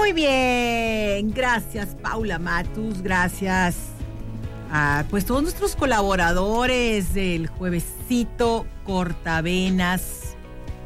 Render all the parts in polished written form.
Muy bien, gracias Paula Matus, gracias a pues todos nuestros colaboradores del Juevesito Cortavenas.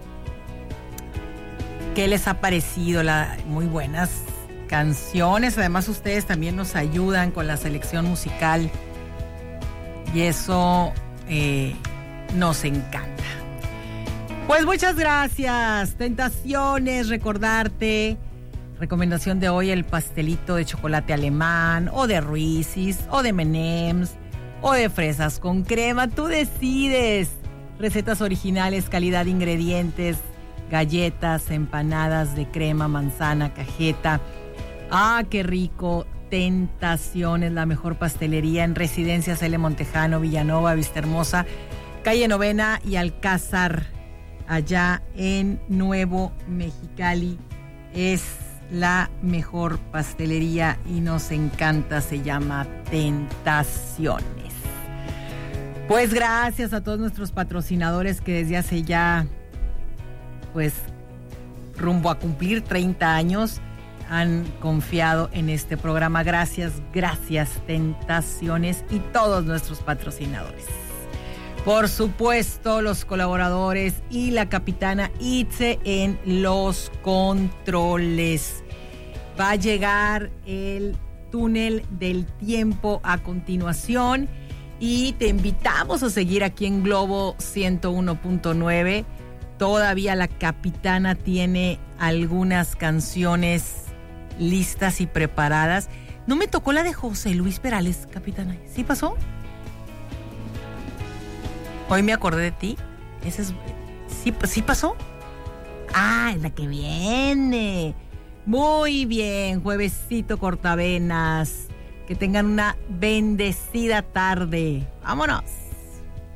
¿Qué les ha parecido? Muy buenas canciones, además ustedes también nos ayudan con la selección musical y eso nos encanta. Pues muchas gracias. Tentaciones, recordarte. Recomendación de hoy, el pastelito de chocolate alemán, o de Reese's, o de M&M's, o de fresas con crema. Tú decides. Recetas originales, calidad de ingredientes, galletas, empanadas de crema, manzana, cajeta. ¡Ah, qué rico! Tentaciones, la mejor pastelería en Residencias L. Montejano, Villanova, Vistahermosa, Calle Novena y Alcázar, allá en Nuevo Mexicali. Es la mejor pastelería y nos encanta, se llama Tentaciones. Pues gracias a todos nuestros patrocinadores que desde hace ya, pues, rumbo a cumplir 30 años, han confiado en este programa. Gracias, gracias, Tentaciones y todos nuestros patrocinadores. Por supuesto, los colaboradores y la capitana Itze en los controles. Va a llegar el túnel del tiempo a continuación y te invitamos a seguir aquí en Globo 101.9. Todavía la capitana tiene algunas canciones listas y preparadas. ¿No me tocó la de José Luis Perales, capitana? ¿Sí pasó? Hoy me acordé de ti. Ese es, ¿sí pasó? Ah, es la que viene. Muy bien, Juevesito Cortavenas. Que tengan una bendecida tarde. ¡Vámonos!